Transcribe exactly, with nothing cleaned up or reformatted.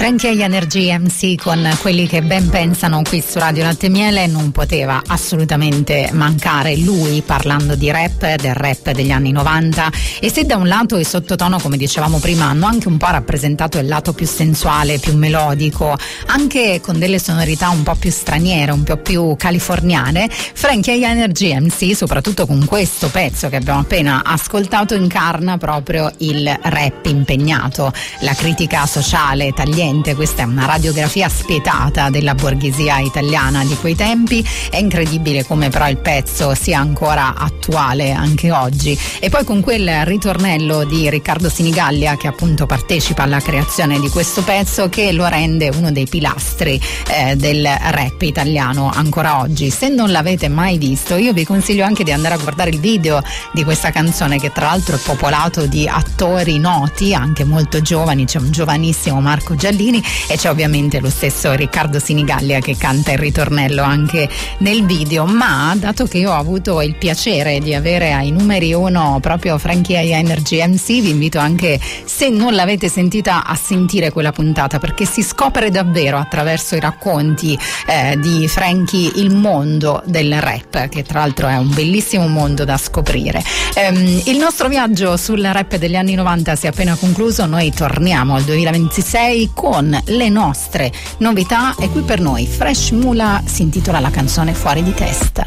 Frankie Energy M C con Quelli che ben pensano qui su Radio Latte e Miele. Non poteva assolutamente mancare lui parlando di rap, del rap degli anni novanta, e se da un lato i Sottotono, come dicevamo prima, hanno anche un po' rappresentato il lato più sensuale, più melodico, anche con delle sonorità un po' più straniere, un po' più californiane, Frankie Energy M C, soprattutto con questo pezzo che abbiamo appena ascoltato, incarna proprio il rap impegnato, la critica sociale tagliente. Questa è una radiografia spietata della borghesia italiana di quei tempi. È incredibile come però il pezzo sia ancora attuale anche oggi. E poi con quel ritornello di Riccardo Sinigallia, che appunto partecipa alla creazione di questo pezzo, che lo rende uno dei pilastri eh, del rap italiano ancora oggi. Se non l'avete mai visto, io vi consiglio anche di andare a guardare il video di questa canzone, che tra l'altro è popolato di attori noti, anche molto giovani. C'è un giovanissimo Marco Giallini e c'è ovviamente lo stesso Riccardo Sinigallia che canta il ritornello anche nel video. Ma dato che io ho avuto il piacere di avere ai numeri uno proprio Frankie Energy M C, vi invito anche, se non l'avete sentita, a sentire quella puntata, perché si scopre davvero attraverso i racconti eh, di Frankie il mondo del rap, che tra l'altro è un bellissimo mondo da scoprire. Ehm, il nostro viaggio sul rap degli anni novanta si è appena concluso. Noi torniamo al duemilaventisei con le nostre novità, e qui per noi Fresh Mula si intitola la canzone Fuori di testa.